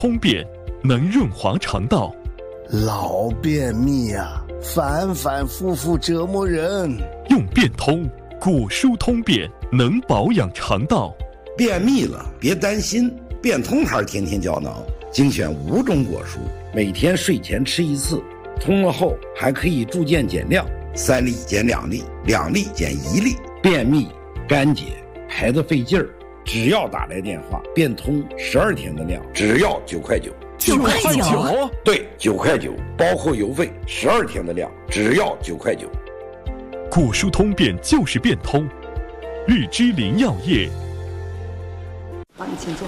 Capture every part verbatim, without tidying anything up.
通便能润滑肠道。 老便秘啊，反反复复折磨人。 用便通，果蔬通便能保养肠道。 便秘了别担心，便通牌天天胶囊精选五种果蔬，每天睡前吃一次，通了后还可以逐渐减量，三粒减两粒，两粒减一粒。便秘干结排得费劲儿，只要打来电话，便通十二天的量，只要九块九。 九块九？ 对，九块九，包括邮费，十二天的量，只要九块九。 果蔬通便就是便通，日之林药业。 帮你请坐。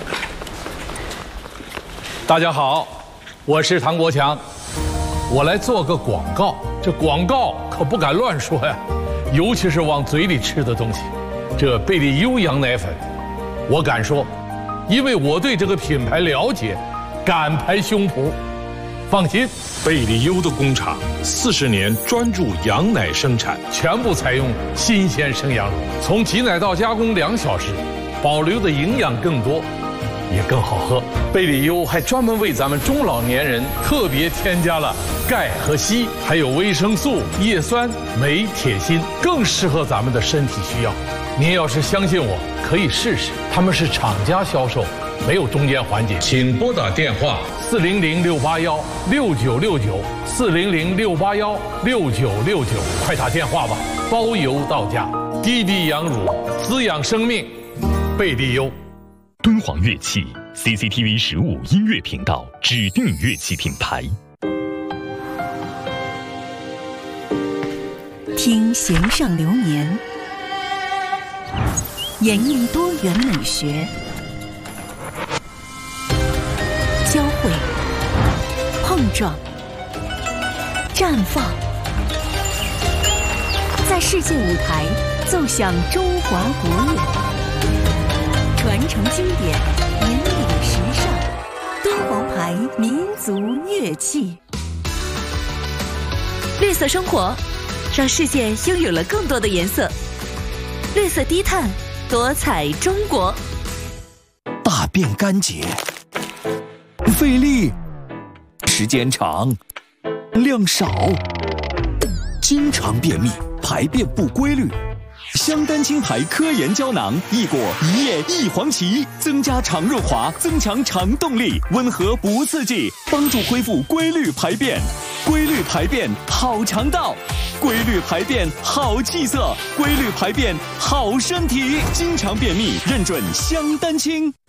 大家好，我是唐国强，我来做个广告。这广告可不敢乱说呀，尤其是往嘴里吃的东西。这贝利优羊奶粉，我敢说，因为我对这个品牌了解，敢拍胸脯。放心， 贝利优的工厂四十年专注羊奶生产， 全部采用新鲜生羊乳，从挤奶到加工两小时，保留的营养更多，也更好喝。贝利优还专门为咱们中老年人特别添加了钙和硒，还有维生素、叶酸、镁、铁、锌，更适合咱们的身体需要。您要是相信我，可以试试，他们是厂家销售，没有中间环节。请拨打电话四零零六八幺六九六九四零零六八幺六九六九，快打电话吧，包邮到家。滴滴羊乳，滋养生命，贝利优。 敦煌乐器 C C T V 十五音乐频道指定乐器品牌。 听弦上流年，演绎多元美学，交汇、碰撞、绽放，在世界舞台奏响中华国乐，传承经典，引领时尚。敦煌牌民族乐器，绿色生活，让世界拥有了更多的颜色。绿色低碳，多彩中国。 大便干结，费力，时间长，量少，经常便秘，排便不规律。香丹青牌科研胶囊，益果一叶一黄芪，增加肠润滑，增强肠动力，温和不刺激，帮助恢复规律排便。规律排便好肠道，规律排便好气色，规律排便好身体。经常便秘，认准香丹青。